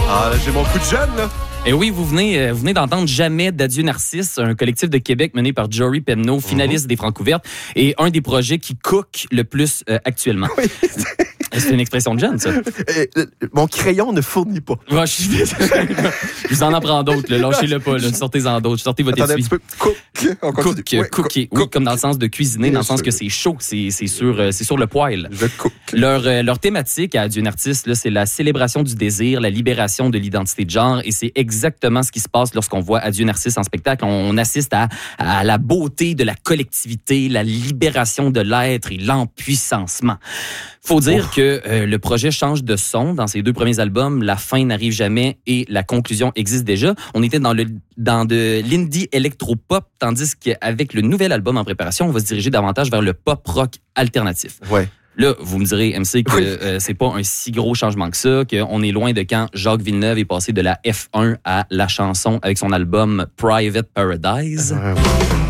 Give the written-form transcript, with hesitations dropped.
Ah, là, j'ai mon coup de jeune, là. Et oui, vous venez d'entendre Jamais d'Adieu Narcisse, un collectif de Québec mené par Jory Penneau, finaliste des Francouvertes, et un des projets qui cook le plus actuellement. Oui. C'est une expression de jeune, ça. Mon crayon ne fournit pas. Ouais, je vous en apprends d'autres, là. Lâchez-le pas, là. Sortez-en d'autres. Sortez votre Attendez un étui. petit peu. Cook. On continue. Cooker. Oui, comme dans le sens de cuisiner, dans le sens que c'est chaud, c'est sur le poêle. Je cook. Leur thématique à Adieu Narcisse, là, c'est la célébration du désir, la libération de l'identité de genre, et c'est exactement ce qui se passe lorsqu'on voit Adieu Narcisse en spectacle. On assiste à la beauté de la collectivité, la libération de l'être et l'empuissancement. Faut dire que le projet change de son dans ses 2 premiers albums. La fin n'arrive jamais et la conclusion existe déjà. On était dans de l'indie électro-pop, tandis qu'avec le nouvel album en préparation, on va se diriger davantage vers le pop-rock alternatif. Ouais. Là, vous me direz, MC, que c'est pas un si gros changement que ça, qu'on est loin de quand Jacques Villeneuve est passé de la F1 à la chanson avec son album Private Paradise.